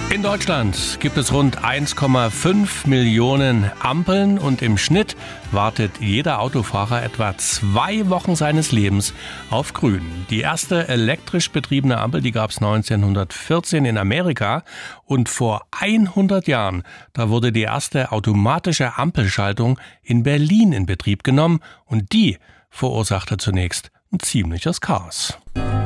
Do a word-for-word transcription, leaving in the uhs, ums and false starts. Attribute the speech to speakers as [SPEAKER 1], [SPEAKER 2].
[SPEAKER 1] In Deutschland gibt es rund eins Komma fünf Millionen Ampeln und im Schnitt wartet jeder Autofahrer etwa zwei Wochen seines Lebens auf Grün. Die erste elektrisch betriebene Ampel, die gab es neunzehnhundertvierzehn in Amerika und vor hundert Jahren, da wurde die erste automatische Ampelschaltung in Berlin in Betrieb genommen und die verursachte zunächst ein ziemliches Chaos.